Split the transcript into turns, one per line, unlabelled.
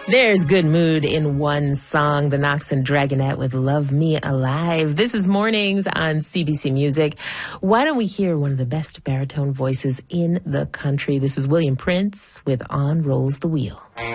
There's good mood in one song. The Knox and Dragonette with Love Me Alive. This is Mornings on CBC Music. Why don't we hear one of the best baritone voices in the country? This is William Prince with On Rolls the Wheel.